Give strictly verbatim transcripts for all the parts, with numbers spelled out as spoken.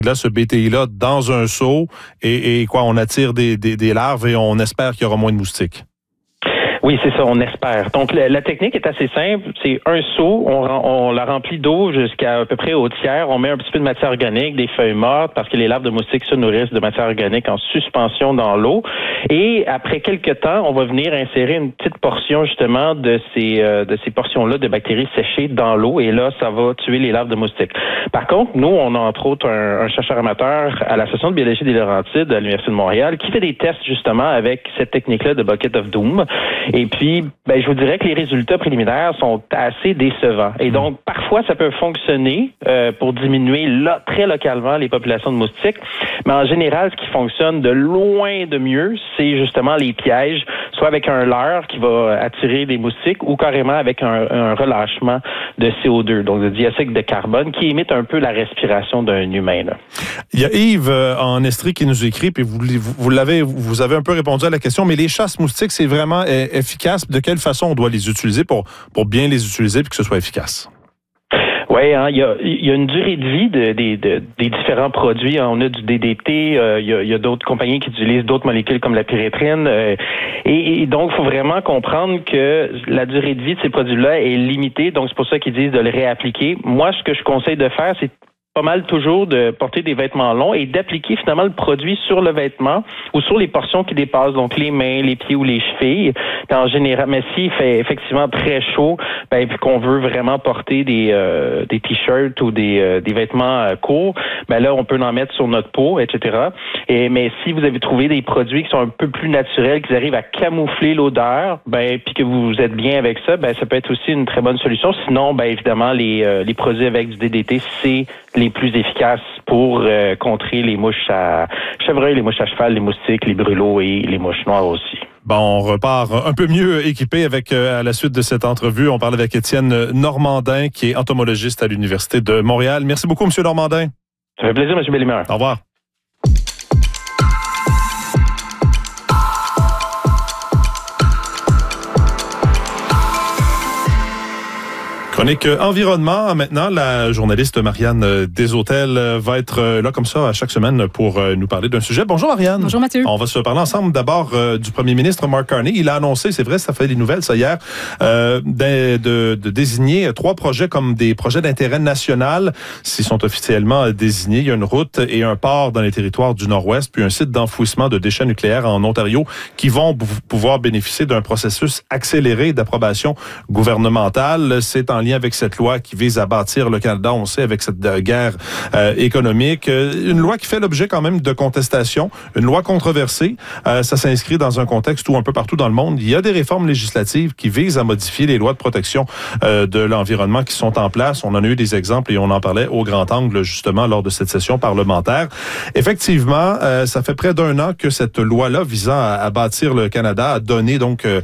là, ce B T I-là dans un seau et, et quoi, on attire des, des, des larves et on espère qu'il y aura moins de moustiques. Oui, c'est ça, on espère. Donc, la, la technique est assez simple. C'est un seau, on, on la remplit d'eau jusqu'à à peu près au tiers. On met un petit peu de matière organique, des feuilles mortes, parce que les larves de moustiques se nourrissent de matière organique en suspension dans l'eau. Et après quelques temps, on va venir insérer une petite portion, justement, de ces euh, de ces portions-là de bactéries séchées dans l'eau. Et là, ça va tuer les larves de moustiques. Par contre, nous, on a entre autres un, un chercheur amateur à l'Association de biologie des Laurentides à l'Université de Montréal qui fait des tests, justement, avec cette technique-là de Bucket of Doom. Et puis, ben, je vous dirais que les résultats préliminaires sont assez décevants. Et donc, parfois, ça peut fonctionner euh, pour diminuer là, très localement les populations de moustiques. Mais en général, ce qui fonctionne de loin de mieux, c'est justement les pièges, soit avec un leurre qui va attirer des moustiques ou carrément avec un, un relâchement de C O deux, donc de dioxyde de carbone, qui imite un peu la respiration d'un humain. Là. Il y a Yves euh, en Estrie qui nous écrit, puis vous, vous, vous l'avez, vous avez un peu répondu à la question, mais les chasses moustiques, c'est vraiment euh, efficace. De quelle façon on doit les utiliser pour, pour bien les utiliser et que ce soit efficace? Oui, hein, il y a, il y a une durée de vie de, de, de, des différents produits. On a du D D T, euh, il y a, il y a d'autres compagnies qui utilisent d'autres molécules comme la pyréthrine. Euh, et, et donc, il faut vraiment comprendre que la durée de vie de ces produits-là est limitée. Donc, c'est pour ça qu'ils disent de le réappliquer. Moi, ce que je conseille de faire, c'est pas mal toujours de porter des vêtements longs et d'appliquer finalement le produit sur le vêtement ou sur les portions qui dépassent, donc les mains, les pieds ou les chevilles. Puis en général, mais s'il fait effectivement très chaud, ben puis qu'on veut vraiment porter des euh, des t-shirts ou des euh, des vêtements euh, courts, ben là on peut en mettre sur notre peau, et cetera. Et mais si vous avez trouvé des produits qui sont un peu plus naturels, qui arrivent à camoufler l'odeur, ben puis que vous êtes bien avec ça, ben ça peut être aussi une très bonne solution. Sinon, ben évidemment les euh, les produits avec du D D T, c'est les plus efficaces pour euh, contrer les mouches à chevreuil, les mouches à cheval, les moustiques, les brûlots et les mouches noires aussi. Bon, on repart un peu mieux équipé avec euh, à la suite de cette entrevue. On parle avec Étienne Normandin, qui est entomologiste à l'Université de Montréal. Merci beaucoup, M. Normandin. Ça fait plaisir, M. Bellemare. Au revoir. Chronique environnement. Maintenant, la journaliste Marianne Deshôtels va être là comme ça à chaque semaine pour nous parler d'un sujet. Bonjour Marianne. Bonjour Mathieu. On va se parler ensemble d'abord euh, du premier ministre Mark Carney. Il a annoncé, c'est vrai, ça fait des nouvelles ça hier, euh, de, de, de désigner trois projets comme des projets d'intérêt national. S'ils sont officiellement désignés, il y a une route et un port dans les territoires du Nord-Ouest, puis un site d'enfouissement de déchets nucléaires en Ontario qui vont pouvoir bénéficier d'un processus accéléré d'approbation gouvernementale. C'est en lien avec cette loi qui vise à bâtir le Canada, on sait, avec cette guerre euh, économique. Une loi qui fait l'objet quand même de contestations, une loi controversée. Euh, ça s'inscrit dans un contexte où un peu partout dans le monde, il y a des réformes législatives qui visent à modifier les lois de protection euh, de l'environnement qui sont en place. On en a eu des exemples et on en parlait au grand angle justement lors de cette session parlementaire. Effectivement, euh, ça fait près d'un an que cette loi-là visant à, à bâtir le Canada a donné donc euh,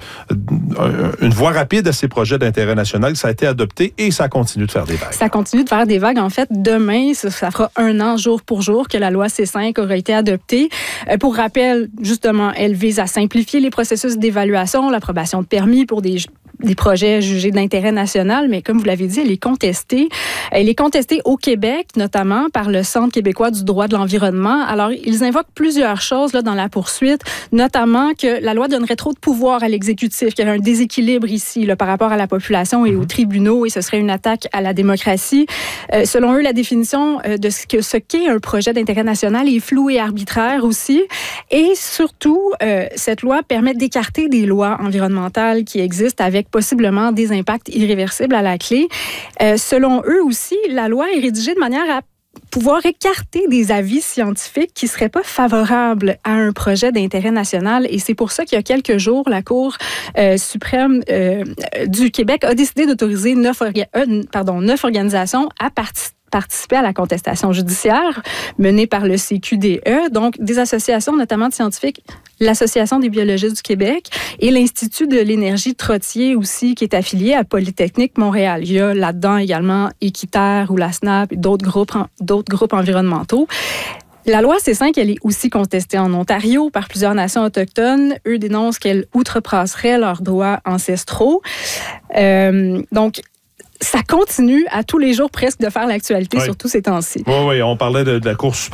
une voie rapide à ces projets d'intérêt national. Ça a été adopté et ça continue de faire des vagues. Ça continue de faire des vagues. En fait, demain, ça, ça fera un an jour pour jour que la loi C cinq aura été adoptée. Euh, pour rappel, justement, elle vise à simplifier les processus d'évaluation, l'approbation de permis pour des des projets jugés d'intérêt national, mais comme vous l'avez dit, elle est contestée. Elle est contestée au Québec, notamment par le Centre québécois du droit de l'environnement. Alors, ils invoquent plusieurs choses là, dans la poursuite, notamment que la loi donnerait trop de pouvoir à l'exécutif, qu'il y aurait un déséquilibre ici là, par rapport à la population et aux tribunaux, et ce serait une attaque à la démocratie. Euh, selon eux, la définition euh, de ce, que, ce qu'est un projet d'intérêt national est floue et arbitraire aussi. Et surtout, euh, cette loi permet d'écarter des lois environnementales qui existent avec possiblement des impacts irréversibles à la clé. Euh, selon eux aussi, la loi est rédigée de manière à pouvoir écarter des avis scientifiques qui ne seraient pas favorables à un projet d'intérêt national. Et c'est pour ça qu'il y a quelques jours, la Cour euh, suprême euh, du Québec a décidé d'autoriser neuf, orga- euh, pardon, neuf organisations à participer participer à la contestation judiciaire menée par le C Q D E, donc des associations notamment de scientifiques, l'Association des biologistes du Québec et l'Institut de l'énergie Trottier aussi, qui est affilié à Polytechnique Montréal. Il y a là-dedans également Équiterre ou la S N A P et d'autres groupes, d'autres groupes environnementaux. La loi C cinq, elle est aussi contestée en Ontario par plusieurs nations autochtones. Eux dénoncent qu'elle outrepasserait leurs droits ancestraux. Euh, donc, ça continue à tous les jours presque de faire l'actualité, oui. Surtout ces temps-ci. Oui, oui, on parlait de, de la Cour suprême.